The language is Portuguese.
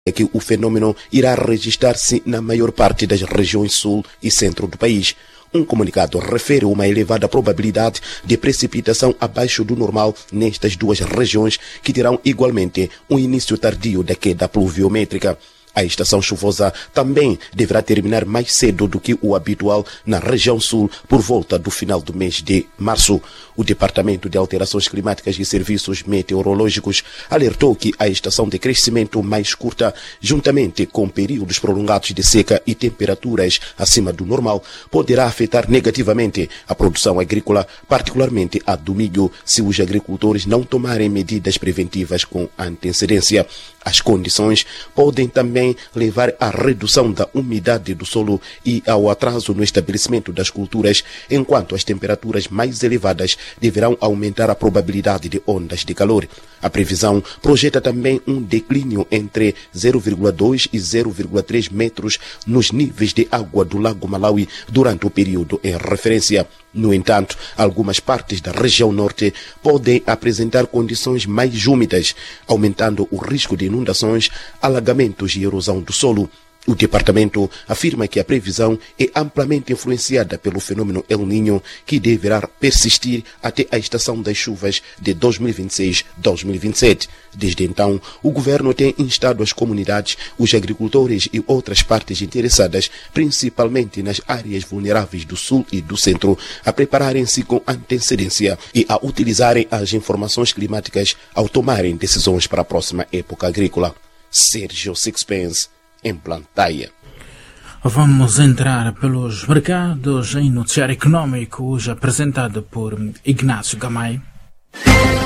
é que o fenômeno irá registrar-se na maior parte das regiões sul e centro do país. Um comunicado refere uma elevada probabilidade de precipitação abaixo do normal nestas duas regiões, que terão igualmente um início tardio da queda pluviométrica. A estação chuvosa também deverá terminar mais cedo do que o habitual na região sul, por volta do final do mês de março. O Departamento de Alterações Climáticas e Serviços Meteorológicos alertou que a estação de crescimento mais curta, juntamente com períodos prolongados de seca e temperaturas acima do normal, poderá afetar negativamente a produção agrícola, particularmente a do milho, se os agricultores não tomarem medidas preventivas com antecedência. As condições podem também levar à redução da umidade do solo e ao atraso no estabelecimento das culturas, enquanto as temperaturas mais elevadas deverão aumentar a probabilidade de ondas de calor. A previsão projeta também um declínio entre 0,2 e 0,3 metros nos níveis de água do Lago Malawi durante o período em referência. No entanto, algumas partes da região norte podem apresentar condições mais úmidas, aumentando o risco de inundações, alagamentos e erosão do solo. O departamento afirma que a previsão é amplamente influenciada pelo fenômeno El Niño, que deverá persistir até a estação das chuvas de 2026-2027. Desde então, o governo tem instado as comunidades, os agricultores e outras partes interessadas, principalmente nas áreas vulneráveis do sul e do centro, a prepararem-se com antecedência e a utilizarem as informações climáticas ao tomarem decisões para a próxima época agrícola. Sérgio Sixpence, em Plantaia. Vamos entrar pelos mercados em noticiário econômico, hoje apresentado por Ignácio Gamay.